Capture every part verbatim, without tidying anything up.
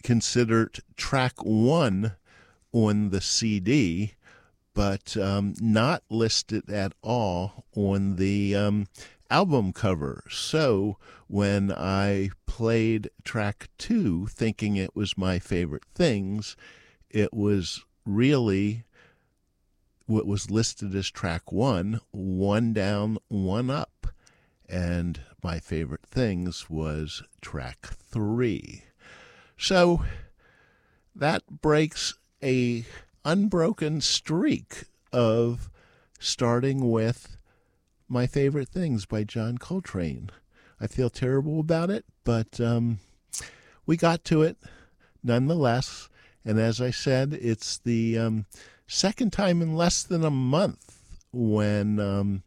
considered track one on the C D, but um, not listed at all on the um, album cover. So when I played track two, thinking it was My Favorite Things, it was really what was listed as track one, one down, one up. And My Favorite Things was track three. So that breaks a unbroken streak of starting with My Favorite Things by John Coltrane. I feel terrible about it, but um, we got to it nonetheless. And as I said, it's the um, second time in less than a month when um,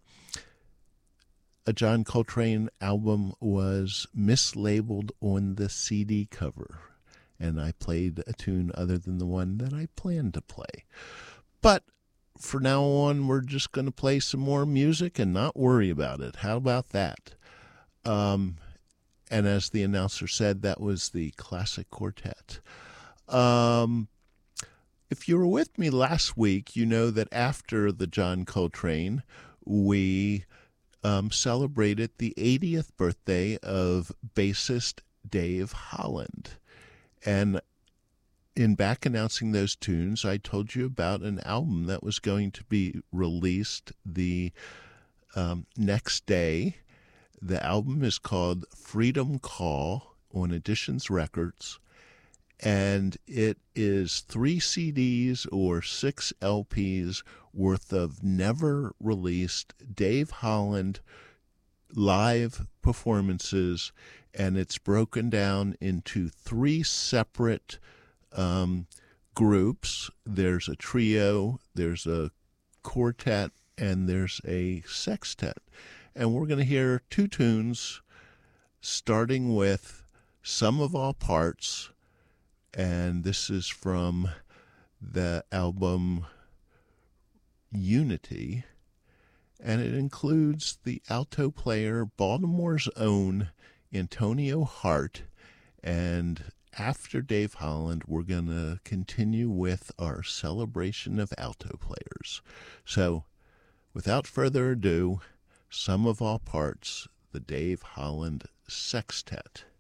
a John Coltrane album was mislabeled on the C D cover. And I played a tune other than the one that I planned to play. But for now on, we're just going to play some more music and not worry about it. How about that? Um, and as the announcer said, that was the Classic Quartet. Um, if you were with me last week, you know that after the John Coltrane, we um, celebrated the eightieth birthday of bassist Dave Holland. And in back announcing those tunes, I told you about an album that was going to be released the um, next day. The album is called Freedom Call on Editions Records, and it is three C Ds or six L Ps worth of never released Dave Holland live performances, and it's broken down into three separate um, groups. There's a trio, there's a quartet, and there's a sextet. And we're going to hear two tunes, starting with Sum of All Parts, and this is from the album Unity, and it includes the alto player, Baltimore's own Antonio Hart. And after Dave Holland, we're going to continue with our celebration of alto players. So without further ado, Sum of All Parts, the Dave Holland Sextet.